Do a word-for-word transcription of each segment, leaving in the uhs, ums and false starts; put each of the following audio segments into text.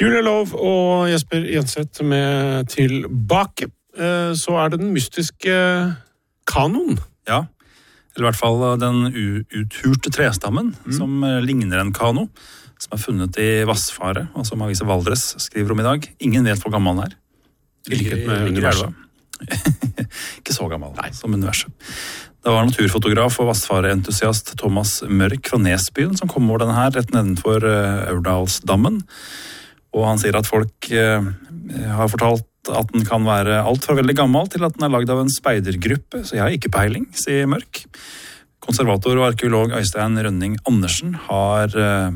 Julia Lov og Jesper Jenseth med tilbake. Så er det den mystiske kanoen. Ja, eller i hvert fall den uthurte trestammen, mm. som ligner en kano, som er funnet i Vassfaret, og som avisa Valdres skriver om i dag. Ingen vet hvor gammel den er. I likhet med universet. Ikke så gammel, nei, som universet. Det var naturfotograf og Vassfaret-entusiast Thomas Mørk fra Nesbyen som kom over denne her rett nedenfor Aurdalsdammen. Og han sier at folk eh, har fortalt at den kan være alt fra veldig gammel til at den er lagd av en speidergruppe, så jeg har ikke peiling, sier Mørk. Konservator og arkeolog Øystein Rønning Andersen har eh,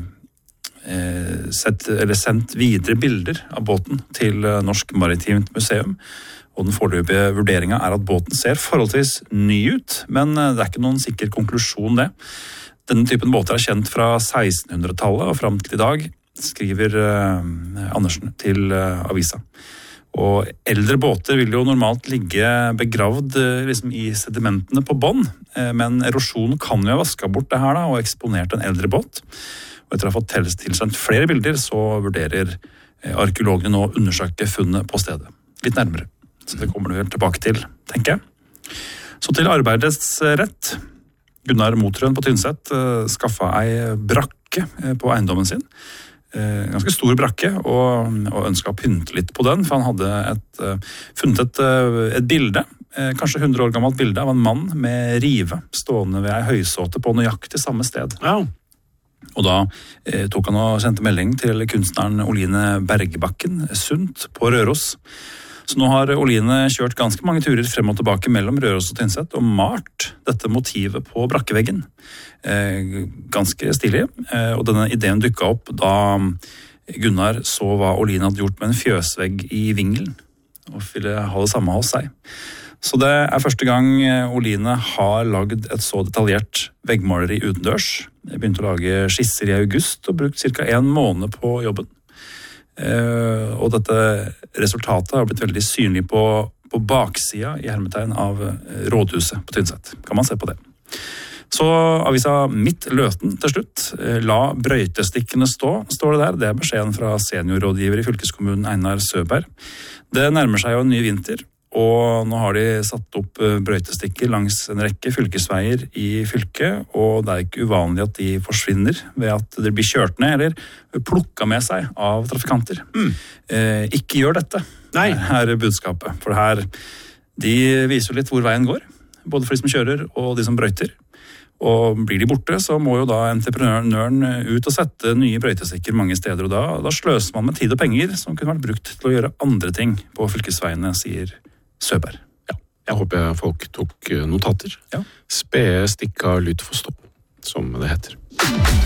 sett, eller sendt videre bilder av båten til Norsk Maritimt Museum. Og den foreløpige vurderingen er at båten ser forholdsvis ny ut, men det er ikke noen sikker konklusjon det. Denne typen båter er kjent fra sekstenhundretallet og frem til i dag, skriver uh, Andersen til uh, avisa. Og eldre båter vil jo normalt ligge begravd uh, liksom i sedimentene på bånd, uh, men erosjon kan jo ha vasket bort det her da, og eksponert en eldre båt. Og etter å ha fått tilsendt flere bilder, så vurderer uh, arkeologene nå å undersøke funnet på stedet. Litt nærmere. Så det kommer du vel tilbake til, tenker jeg. Så til arbeidets rett. Gunnar Motrøen på Tynset uh, skaffet ei brakke uh, på eiendommen sin. Uh, ganske stor brakke, og, og ønsket å pynte litt på den, for han hadde et, uh, funnet et, uh, et bilde, uh, kanskje hundre år gammelt bilde av en mann med rive, stående ved ei høysåte på nøyaktig samme sted. Ja. Og da uh, tok han og sendte melding til kunstneren Oline Bergebakken, Sundt på Røros. Så nå har Oline kjørt ganske mange turer frem og tilbake mellom Røros og Tynset og malt dette motivet på brakkeveggen. Eh, ganske stilig, eh, og denne ideen dukket opp da Gunnar så hva Oline hadde gjort med en fjøsvegg i Vingelen, og ville ha det samme hos seg. Så det er første gang Oline har lagd et så detaljert veggmaleri utendørs. Jeg begynte å lage skisser i august og brukt cirka en måned på jobben. Uh, og dette resultatet har blitt veldig synlig på, på baksida i hermetegn av rådhuset på Tynset. Kan man se på det. Så avisa Midt Løten til slutt. La brøytestikkene stå, står det der. Det er beskjeden fra seniorrådgiver i fylkeskommunen Einar Søberg. Det nærmer seg jo en ny vinter, og nå har de satt opp brøytestikker langs en rekke fylkesveier i fylket, og det er ikke uvanlig at de forsvinner ved at de blir kjørt ned eller plukket med seg av trafikanter. Mm. Eh, ikke gjør dette, Nei. Her er budskapet. For her, de viser jo litt hvor veien går, både for de som kjører og de som brøyter. Og blir de borte, så må jo da entreprenøren ut og sette nye brøytestikker mange steder, og da, da sløser man med tid og penger som kunne vært brukt til å gjøre andre ting på fylkesveiene, sier Søberg. Ja, jeg håper folk tok notater. Ja. Spede stikka lytt forstå, som det heter.